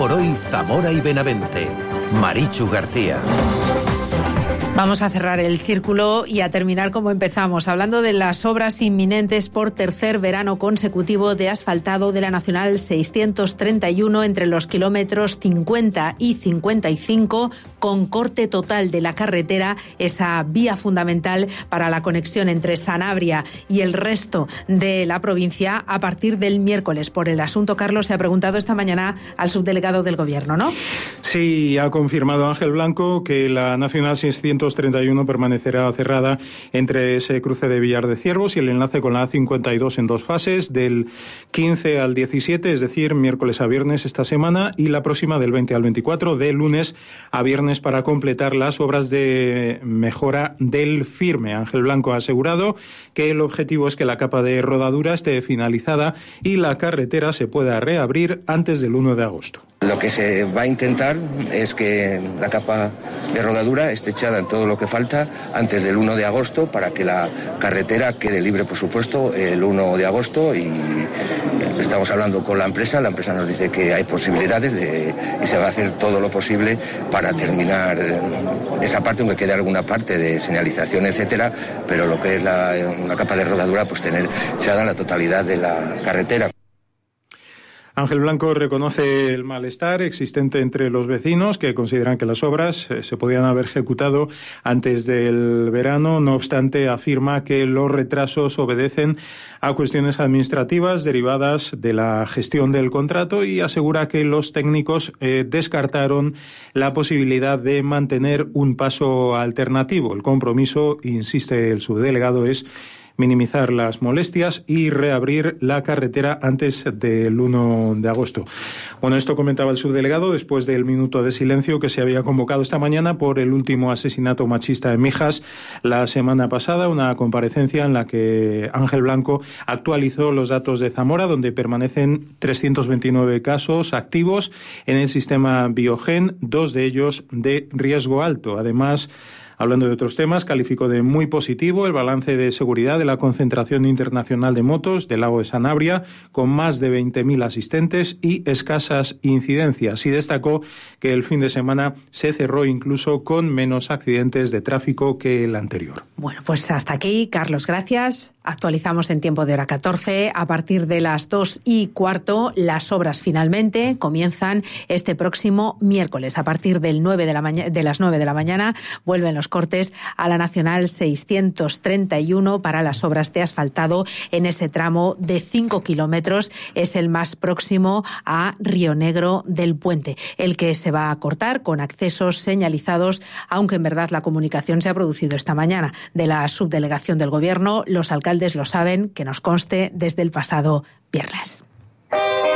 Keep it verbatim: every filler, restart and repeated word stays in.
por hoy Zamora y Benavente. Marichu García. Vamos a cerrar el círculo y a terminar como empezamos, hablando de las obras inminentes por tercer verano consecutivo de asfaltado de la Nacional seiscientos treinta y uno entre los kilómetros cincuenta y cincuenta y cinco, con corte total de la carretera, esa vía fundamental para la conexión entre Sanabria y el resto de la provincia a partir del miércoles. Por el asunto, Carlos se ha preguntado esta mañana al subdelegado del Gobierno, ¿no? Sí, ha confirmado Ángel Blanco que la Nacional seiscientos treinta y uno permanecerá cerrada entre ese cruce de Villar de Ciervos y el enlace con la A cincuenta y dos en dos fases, del quince al diecisiete, es decir, miércoles a viernes esta semana, y la próxima del veinte al veinticuatro, de lunes a viernes, para completar las obras de mejora del firme. Ángel Blanco ha asegurado que el objetivo es que la capa de rodadura esté finalizada y la carretera se pueda reabrir antes del uno de agosto. Lo que se va a intentar es que la capa de rodadura esté echada en todo lo que falta antes del uno de agosto para que la carretera quede libre, por supuesto, el uno de agosto, y estamos hablando con la empresa, la empresa nos dice que hay posibilidades de, y se va a hacer todo lo posible para terminar esa parte, aunque quede alguna parte de señalización, etcétera, pero lo que es la, la capa de rodadura, pues tener echada la totalidad de la carretera. Ángel Blanco reconoce el malestar existente entre los vecinos, que consideran que las obras se podían haber ejecutado antes del verano. No obstante, afirma que los retrasos obedecen a cuestiones administrativas derivadas de la gestión del contrato, y asegura que los técnicos eh, descartaron la posibilidad de mantener un paso alternativo. El compromiso, insiste el subdelegado, es minimizar las molestias y reabrir la carretera antes del uno de agosto. Bueno, esto comentaba el subdelegado después del minuto de silencio que se había convocado esta mañana por el último asesinato machista en Mijas la semana pasada, una comparecencia en la que Ángel Blanco actualizó los datos de Zamora, donde permanecen trescientos veintinueve casos activos en el sistema Biogen, dos de ellos de riesgo alto. Además, hablando de otros temas, calificó de muy positivo el balance de seguridad de la concentración internacional de motos del lago de Sanabria, con más de veinte mil asistentes y escasas incidencias. Y destacó que el fin de semana se cerró incluso con menos accidentes de tráfico que el anterior. Bueno, pues hasta aquí, Carlos, gracias. Actualizamos en tiempo de hora catorce. A partir de las dos y cuarto, las obras finalmente comienzan este próximo miércoles. A partir del nueve de la mañana, de las nueve de la mañana, vuelven los cortes a la Nacional seiscientos treinta y uno para las obras de asfaltado en ese tramo de cinco kilómetros. Es el más próximo a Río Negro del Puente, el que se va a cortar con accesos señalizados, aunque en verdad la comunicación se ha producido esta mañana de la subdelegación del Gobierno. Los alcaldes lo saben, que nos conste, desde el pasado viernes.